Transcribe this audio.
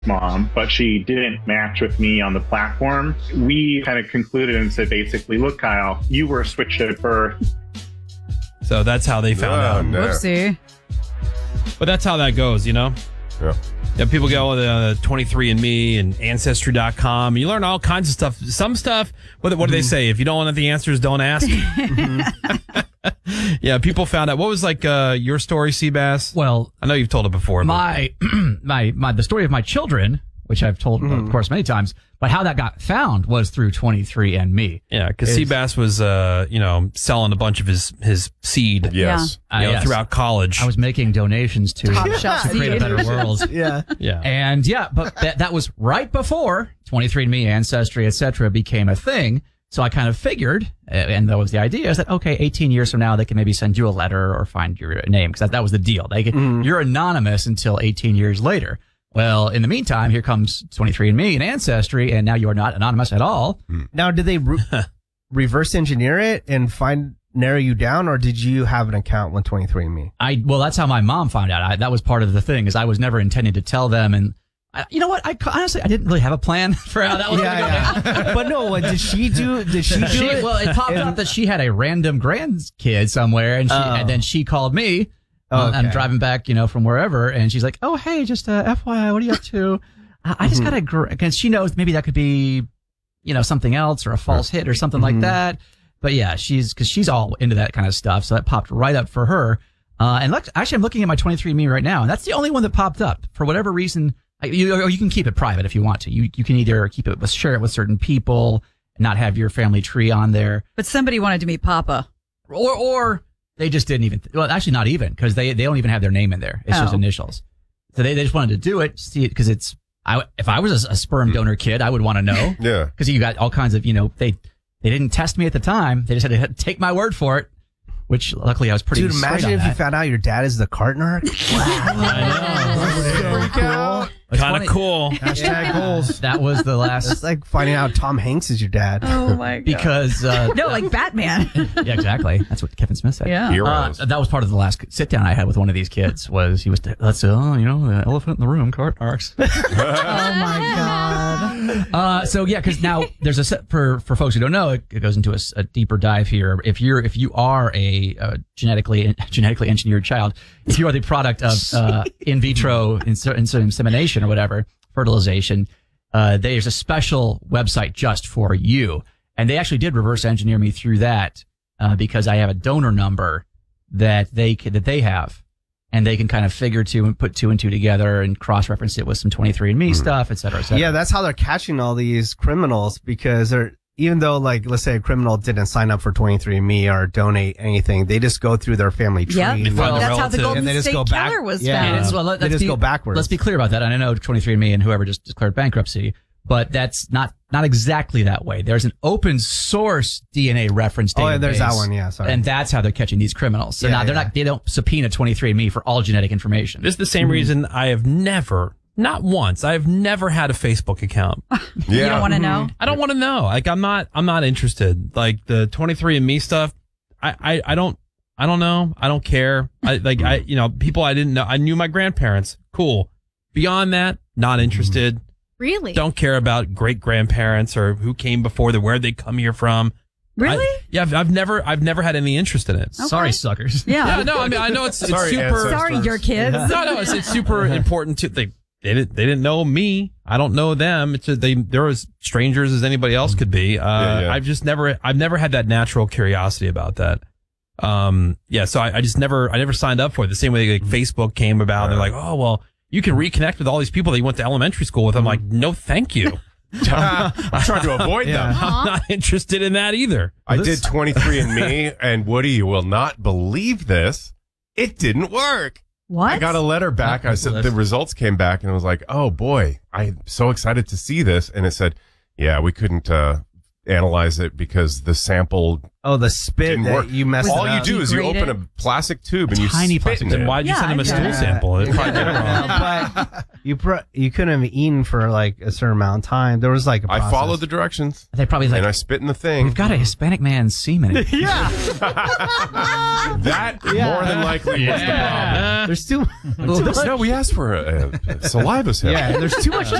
mom, but she didn't match with me on the platform. We kind of concluded and said basically, look, Kyle, you were switched at birth. So that's how they found out. No. Whoopsie. But that's how that goes, you know? Yeah. Yeah, people go to 23andMe and Ancestry.com. You learn all kinds of stuff. Some stuff, what do they say? If you don't want the answers, don't ask. Yeah, people found out. What was your story, Seabass? Well, I know you've told it before. My the story of my children, which I've told, of course, many times, but how that got found was through 23andMe. Yeah, because Seabass was, selling a bunch of his seed. Yes. Yes. Throughout college. I was making donations to Top shelf create a better world. Yeah. Yeah. And but that was right before 23andMe, Ancestry, etc. became a thing. So I kind of figured, and that was the idea, is that, okay, 18 years from now, they can maybe send you a letter or find your name, because that was the deal. You're anonymous until 18 years later. Well, in the meantime, here comes 23andMe and Ancestry, and now you are not anonymous at all. Now, did they reverse engineer it and narrow you down, or did you have an account with 23andMe? Well, that's how my mom found out. That was part of the thing, is I was never intending to tell them, and you know what? Honestly, I didn't really have a plan for how that was going to go down. But no, what did she do? Did she do it? Well, it popped up that she had a random grandkid somewhere, and then she called me. I'm driving back, from wherever, and she's like, "Oh, hey, just FYI, what are you up to?" I just got because she knows maybe that could be, something else or a false hit or something like that. But yeah, she's all into that kind of stuff, so that popped right up for her. And actually, I'm looking at my 23andMe right now, and that's the only one that popped up for whatever reason. You can keep it private if you want to. You can either share it with certain people and not have your family tree on there. But somebody wanted to meet Papa. Or they just didn't even, well, actually not even, because they don't even have their name in there. It's just initials. So they just wanted to do it, see it, because if I was a sperm donor kid, I would want to know. Yeah. Because you got all kinds of, they didn't test me at the time. They just had to take my word for it, which luckily I was pretty straight on imagine if that. you found out your dad is the cart narc. I know. Kind of cool. Hashtag goals. That was the last. It's like finding out Tom Hanks is your dad. Oh my God. Because no, like Batman. Yeah, exactly. That's what Kevin Smith said. Yeah. Heroes. That was part of the last sit down I had with one of these kids. Was the elephant in the room, cart narcs. Oh my God. So yeah, because now there's a set for folks who don't know. It goes into a deeper dive here. If you are a genetically engineered child, if you are the product of in vitro insemination or whatever, fertilization, there's a special website just for you. And they actually did reverse engineer me through that because I have a donor number that they have, and they can kind of put two and two together and cross-reference it with some 23andMe stuff, et cetera, et cetera. Yeah, that's how they're catching all these criminals, because even though, like, let's say a criminal didn't sign up for 23andMe or donate anything, they just go through their family tree. Yeah, that's how the and Golden they just State go back. Killer was Yeah. found. They just go backwards. Let's be clear about that. And I know 23andMe and whoever just declared bankruptcy, but that's not exactly that way. There's an open source DNA reference database. Oh, yeah, there's that one. Yeah, sorry. And that's how they're catching these criminals. So they don't subpoena 23andMe for all genetic information. This is the same reason I have never, not once, I've never had a Facebook account. You don't want to know? I don't want to know. Like, I'm not interested. Like, the 23andMe stuff, I don't know. I don't care. People I didn't know. I knew my grandparents. Cool. Beyond that, not interested. Really? Don't care about great grandparents or who came before them, where they come here from. Really? I've never had any interest in it. Okay. Sorry, suckers. Yeah. No, I mean, I know it's Sorry, super. ancestors. Sorry, your kids. No, it's super important to they didn't know me. I don't know them. It's they're as strangers as anybody else could be. I've never had that natural curiosity about that. So I never signed up for it. The same way like Facebook came about. They're like, oh well, you can reconnect with all these people that you went to elementary school with. I'm like, no, thank you. I'm trying to avoid them. I'm not interested in that either. I did 23andMe, and Woody, you will not believe this. It didn't work. What? I got a letter back. I said the results came back, and I was like, oh boy, I'm so excited to see this. And it said, yeah, we couldn't analyze it because the sample Oh, the spit didn't that work. you messed All up. you do is you Degrade open it. a plastic tube and you tiny spit plastic in Then it. why'd you Yeah, send him a I stool get it. sample? It probably did it wrong. But you couldn't have eaten for like a certain amount of time. There was like a I process. followed the directions They probably and I like, spit in the thing. we've got a Hispanic man's semen. That more than likely was the problem. There's too No, we asked for a saliva sample. yeah. There's too much